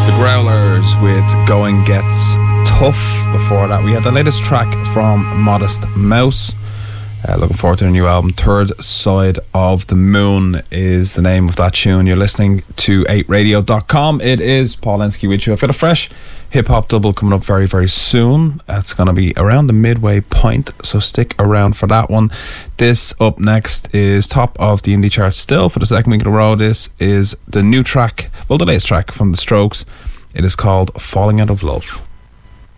Growlers with Going Gets Tough. Before that, we had the latest track from Modest Mouse. Looking forward to a new album. Third Side of the Moon is the name of that tune. You're listening to 8radio.com. It is Paul Lensky with you. I've got a fresh hip-hop double coming up very, very soon. It's going to be around the midway point, so stick around for that one. This up next is top of the indie chart still for the second week in a row. This is the new track, well, the latest track from The Strokes. It is called Falling Out of Love.